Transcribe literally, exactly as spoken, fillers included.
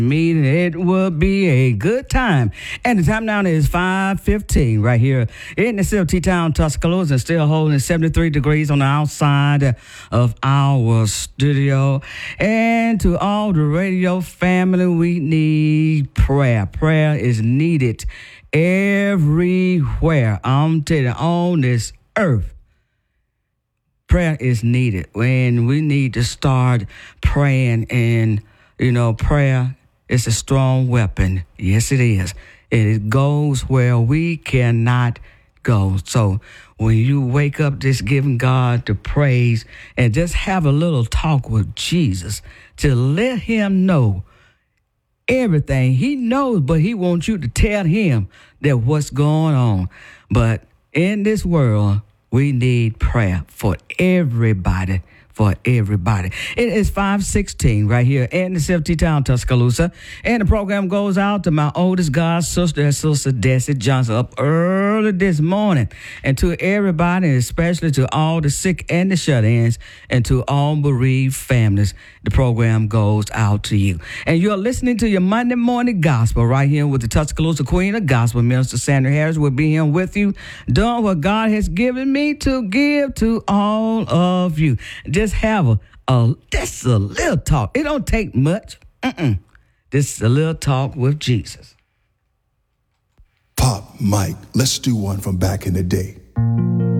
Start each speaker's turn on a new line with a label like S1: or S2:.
S1: meeting. It will be a good time. And the time now is five fifteen right here in the city of T-Town, Tuscaloosa, and still holding seventy-three degrees on the outside of our studio. And to all the radio family, we need prayer. Prayer is needed everywhere. I'm telling you, on this earth. Prayer is needed. When we need to start praying, and, you know, prayer is a strong weapon. Yes, it is. And it goes where we cannot go. So when you wake up just giving God the praise and just have a little talk with Jesus to let him know everything. He knows, but he wants you to tell him that what's going on. But in this world, we need prayer for everybody, for everybody. It is five sixteen right here in the city town, Tuscaloosa. And the program goes out to my oldest god sister, Sister Desi Johnson, up early this morning. And to everybody, especially to all the sick and the shut-ins, and to all bereaved families, the program goes out to you. And you're listening to your Monday morning gospel right here with the Tuscaloosa Queen of Gospel, Minister Sandra Harris. Will be here with you, doing what God has given me to give to all of you. Just have a, a just a little talk. It don't take much. Mm-mm. Just a little talk with Jesus.
S2: Pop, Mike, let's do one from back in the day.